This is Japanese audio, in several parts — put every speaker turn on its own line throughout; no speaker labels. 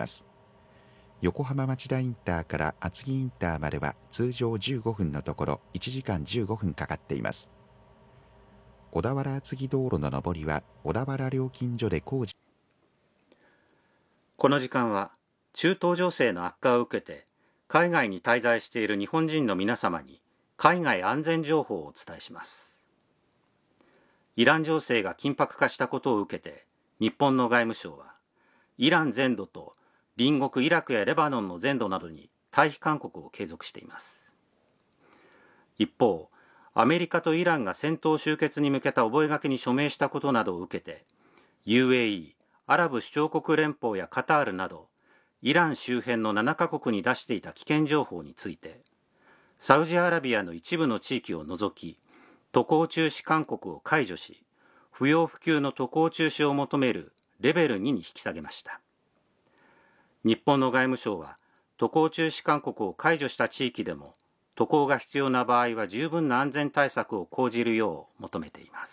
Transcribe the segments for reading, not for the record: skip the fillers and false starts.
ます。横浜町田インターから厚木インターまでは通常15分のところ1時間15分かかっています。小田原厚木道路の上りは小田原料金所で工事。
この時間は中東情勢の悪化を受けて海外に滞在している日本人の皆様に海外安全情報をお伝えします。イラン情勢が緊迫化したことを受けて日本の外務省はイラン全土と隣国イラクやレバノンの全土などに退避勧告を継続しています。一方、アメリカとイランが戦闘終結に向けた覚書に署名したことなどを受けて UAE、アラブ首長国連邦やカタールなどイラン周辺の7カ国に出していた危険情報についてサウジアラビアの一部の地域を除き渡航中止勧告を解除し不要不急の渡航中止を求めるレベル2に引き下げました。日本の外務省は渡航中止勧告を解除した地域でも渡航が必要な場合は十分な安全対策を講じるよう求めています。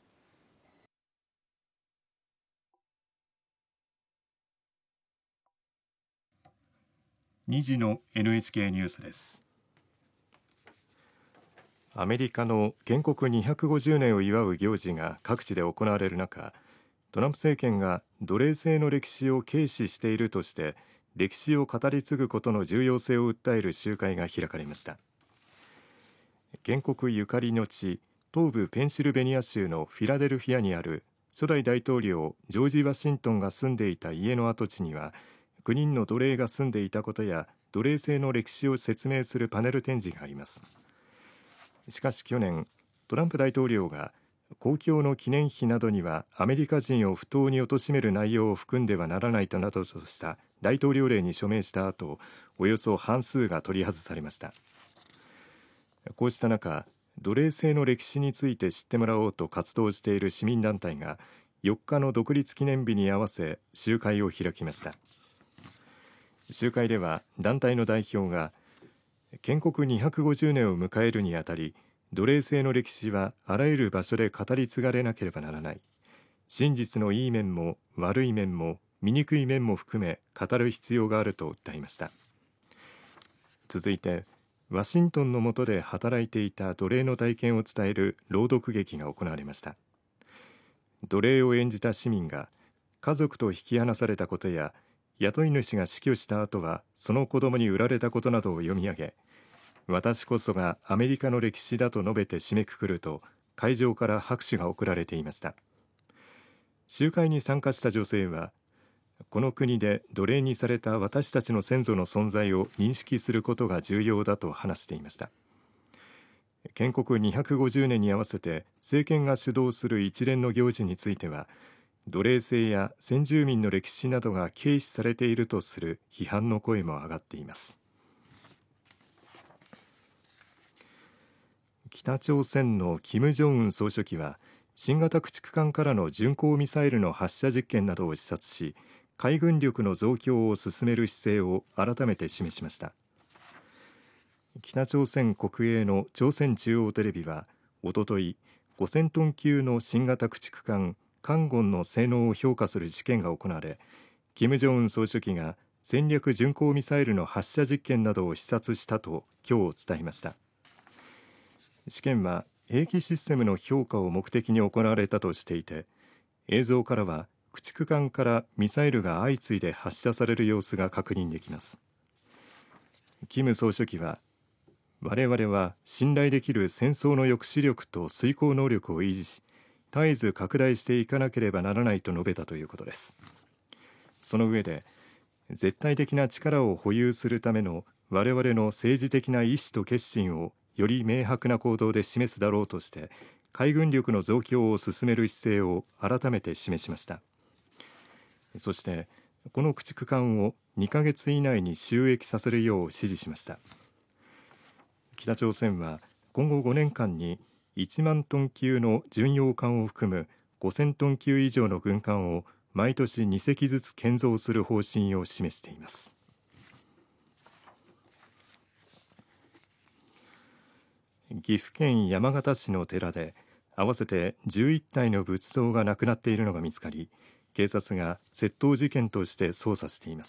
2時の NHK ニュースです。アメリカの建国250年を祝う行事が各地で行われる中、トランプ政権が奴隷制の歴史を軽視しているとして歴史を語り継ぐことの重要性を訴える集会が開かれました。建国ゆかりの地、東部ペンシルベニア州のフィラデルフィアにある初代大統領ジョージ・ワシントンが住んでいた家の跡地には9人の奴隷が住んでいたことや奴隷制の歴史を説明するパネル展示があります。しかし去年、トランプ大統領が公共の記念碑などにはアメリカ人を不当に貶める内容を含んではならないとなどとした大統領令に署名した後、およそ半数が取り外されました。こうした中、奴隷制の歴史について知ってもらおうと活動している市民団体が4日の独立記念日に合わせ集会を開きました。集会では団体の代表が建国250年を迎えるにあたり奴隷制の歴史はあらゆる場所で語り継がれなければならない。真実のいい面も悪い面も醜い面も含め語る必要があると訴えました。続いてワシントンの下で働いていた奴隷の体験を伝える朗読劇が行われました。奴隷を演じた市民が家族と引き離されたことや雇い主が死去した後はその子供に売られたことなどを読み上げ、私こそがアメリカの歴史だと述べて締めくくると会場から拍手が送られていました。集会に参加した女性は、この国で奴隷にされた私たちの先祖の存在を認識することが重要だと話していました。建国250年に合わせて政権が主導する一連の行事については奴隷制や先住民の歴史などが軽視されているとする批判の声も上がっています。北朝鮮の金正恩総書記は新型駆逐艦からの巡航ミサイルの発射実験などを視察し、海軍力の増強を進める姿勢を改めて示しました。北朝鮮国営の朝鮮中央テレビはおととい5000トン級の新型駆逐艦カンゴンの性能を評価する試験が行われ、金正恩総書記が戦略巡航ミサイルの発射実験などを視察したと今日伝えました。試験は兵器システムの評価を目的に行われたとしていて、映像からは駆逐艦からミサイルが相次いで発射される様子が確認できます。金総書記は、我々は信頼できる戦争の抑止力と遂行能力を維持し、絶えず拡大していかなければならないと述べたということです。その上で、絶対的な力を保有するための我々の政治的な意志と決心をより明白な行動で示すだろうとして、海軍力の増強を進める姿勢を改めて示しました。そして、この駆逐艦を2ヶ月以内に就役させるよう指示しました。北朝鮮は今後5年間に1万トン級の巡洋艦を含む5000トン級以上の軍艦を毎年2隻ずつ建造する方針を示しています。岐阜県山県市の寺で合わせて11体の仏像がなくなっているのが見つかり、警察が窃盗事件として捜査しています。